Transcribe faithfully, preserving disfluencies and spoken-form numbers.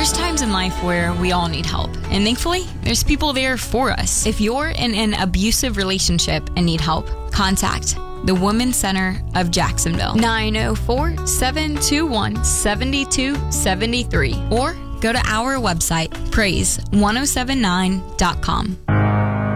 There's times in life where we all need help, and thankfully, there's people there for us. If you're in an abusive relationship and need help, contact the Women's Center of Jacksonville, nine oh four, seven two one, seven two seven three, or go to our website, praise ten seventy-nine dot com.